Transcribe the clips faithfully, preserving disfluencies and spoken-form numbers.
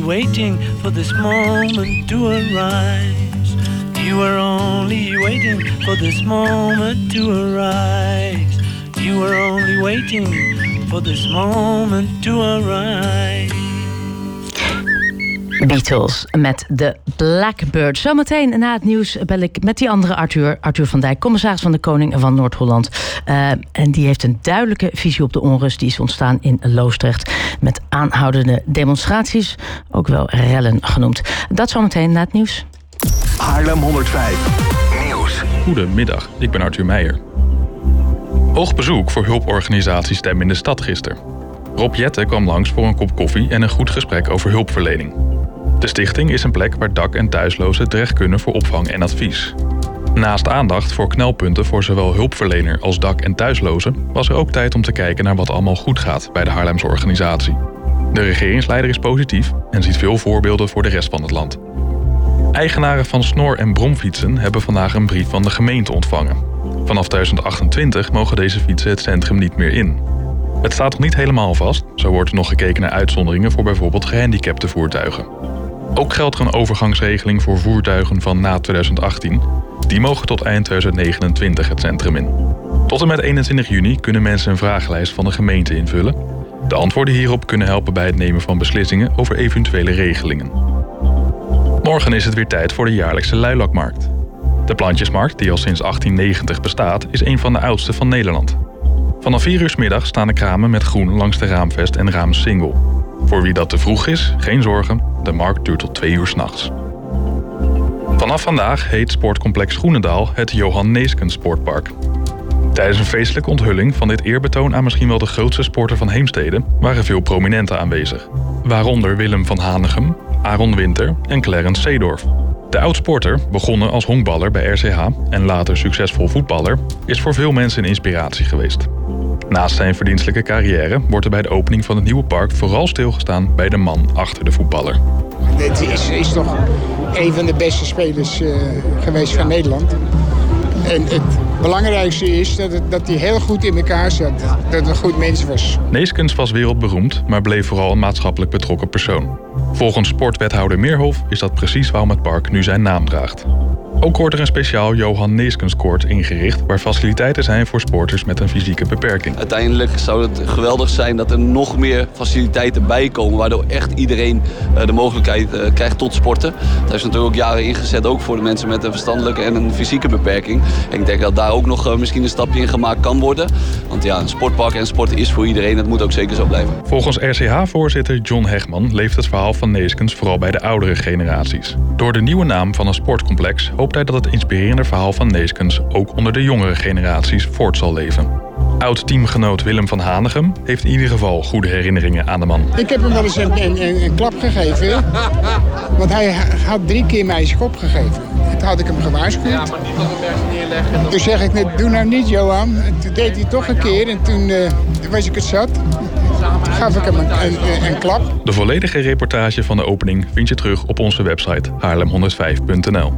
waiting for this moment to arise. You were only waiting for this moment to arise. You were only waiting for this moment to arise. Beatles met de Blackbird. Zometeen na het nieuws bel ik met die andere Arthur, Arthur van Dijk, commissaris van de Koning van Noord-Holland. Uh, en die heeft een duidelijke visie op de onrust die is ontstaan in Loosdrecht. Met aanhoudende demonstraties, ook wel rellen genoemd. Dat zometeen na het nieuws. Haarlem honderdvijf Nieuws. Goedemiddag, ik ben Arthur Meijer. Hoog bezoek voor hulporganisatie Stem in de Stad gisteren. Rob Jetten kwam langs voor een kop koffie en een goed gesprek over hulpverlening. De stichting is een plek waar dak- en thuislozen terecht kunnen voor opvang en advies. Naast aandacht voor knelpunten voor zowel hulpverlener als dak- en thuislozen was er ook tijd om te kijken naar wat allemaal goed gaat bij de Haarlemse organisatie. De regeringsleider is positief en ziet veel voorbeelden voor de rest van het land. Eigenaren van snor- en bromfietsen hebben vandaag een brief van de gemeente ontvangen. Vanaf twintig achtentwintig mogen deze fietsen het centrum niet meer in. Het staat nog niet helemaal vast, zo wordt er nog gekeken naar uitzonderingen voor bijvoorbeeld gehandicapte voertuigen. Ook geldt er een overgangsregeling voor voertuigen van na twintig achttien. Die mogen tot eind twintig negenentwintig het centrum in. Tot en met eenentwintig juni kunnen mensen een vragenlijst van de gemeente invullen. De antwoorden hierop kunnen helpen bij het nemen van beslissingen over eventuele regelingen. Morgen is het weer tijd voor de jaarlijkse luilakmarkt. De plantjesmarkt, die al sinds achttien negentig bestaat, is een van de oudste van Nederland. Vanaf vier uur 's middags staan de kramen met groen langs de Raamvest en Raamsingel. Voor wie dat te vroeg is, geen zorgen, de markt duurt tot twee uur 's nachts. Vanaf vandaag heet sportcomplex Groenendaal het Johan Neeskens Sportpark. Tijdens een feestelijke onthulling van dit eerbetoon aan misschien wel de grootste sporter van Heemstede waren veel prominenten aanwezig. Waaronder Willem van Hanegem, Aaron Winter en Clarence Seedorf. De oud-sporter, begonnen als honkballer bij R C H en later succesvol voetballer, is voor veel mensen een inspiratie geweest. Naast zijn verdienstelijke carrière wordt er bij de opening van het nieuwe park vooral stilgestaan bij de man achter de voetballer. Dit is, is toch een van de beste spelers uh, geweest van Nederland. En het belangrijkste is dat, het, dat hij heel goed in elkaar zat. Dat het een goed mens was. Neeskens was wereldberoemd, maar bleef vooral een maatschappelijk betrokken persoon. Volgens sportwethouder Meerhof is dat precies waarom het park nu zijn naam draagt. Ook wordt er een speciaal Johan Neeskens Court ingericht, waar faciliteiten zijn voor sporters met een fysieke beperking. Uiteindelijk zou het geweldig zijn dat er nog meer faciliteiten bij komen, waardoor echt iedereen de mogelijkheid krijgt tot sporten. Dat is natuurlijk ook jaren ingezet, ook voor de mensen met een verstandelijke en een fysieke beperking. En ik denk dat daar ook nog misschien een stapje in gemaakt kan worden. Want ja, een sportpark en sporten is voor iedereen, dat moet ook zeker zo blijven. Volgens R C H-voorzitter John Hegman leeft het verhaal van Neeskens vooral bij de oudere generaties. Door de nieuwe naam van een sportcomplex hoopt hij dat het inspirerende verhaal van Neeskens ook onder de jongere generaties voort zal leven. Oud-teamgenoot Willem van Hanegem heeft in ieder geval goede herinneringen aan de man. Ik heb hem wel eens een, een, een klap gegeven, want hij had drie keer mij zijn kop gegeven. Toen had ik hem gewaarschuwd. Ja, maar niet op een berg neerleggen. Toen zeg ik net, doe nou niet Johan. En toen deed hij toch een keer en toen, uh, toen was ik het zat. Toen gaf ik hem een, een, een klap. De volledige reportage van de opening vind je terug op onze website haarlem honderdvijf punt n l.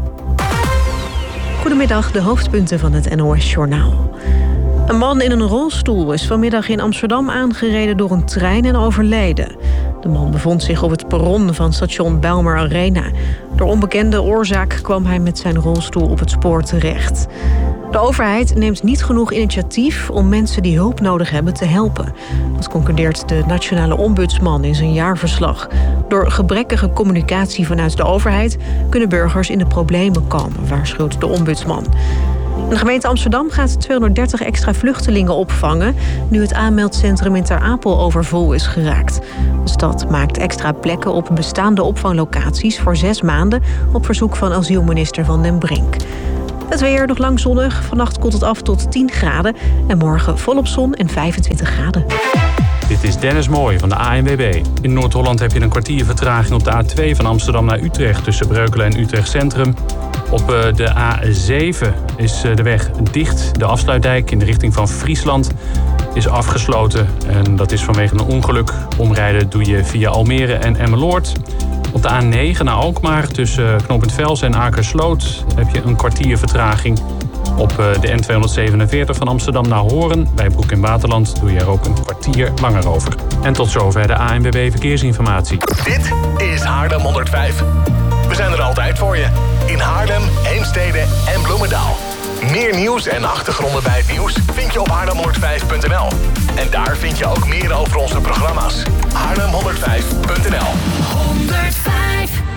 Goedemiddag, de hoofdpunten van het N O S-journaal. Een man in een rolstoel is vanmiddag in Amsterdam aangereden door een trein en overleden. De man bevond zich op het perron van station Bijlmer Arena. Door onbekende oorzaak kwam hij met zijn rolstoel op het spoor terecht. De overheid neemt niet genoeg initiatief om mensen die hulp nodig hebben te helpen. Dat concludeert de Nationale Ombudsman in zijn jaarverslag. Door gebrekkige communicatie vanuit de overheid kunnen burgers in de problemen komen, waarschuwt de ombudsman. De gemeente Amsterdam gaat tweehonderddertig extra vluchtelingen opvangen, nu het aanmeldcentrum in Ter Apel overvol is geraakt. De stad maakt extra plekken op bestaande opvanglocaties voor zes maanden op verzoek van asielminister Van den Brink. Het weer nog lang zonnig. Vannacht koelt het af tot tien graden. En morgen volop zon en vijfentwintig graden. Dit is Dennis Mooij van de A N W B. In Noord-Holland heb je een kwartier vertraging op de A twee van Amsterdam naar Utrecht tussen Breukelen en Utrecht Centrum. Op de A zeven is de weg dicht. De afsluitdijk in de richting van Friesland is afgesloten. En dat is vanwege een ongeluk. Omrijden doe je via Almere en Emmeloord. Op de A negen naar Alkmaar tussen Knooppunt Vels en Akersloot heb je een kwartier vertraging. Op de N tweehonderdzevenenveertig van Amsterdam naar Hoorn, bij Broek in Waterland, doe je er ook een kwartier langer over. En tot zover de A N W B Verkeersinformatie. Dit is Haarlem honderdvijf. We zijn er altijd voor je. In Haarlem, Heemstede en Bloemendaal. Meer nieuws en achtergronden bij het nieuws vind je op haarlem honderdvijf punt n l. En daar vind je ook meer over onze programma's. haarlem honderdvijf punt n l. honderdvijf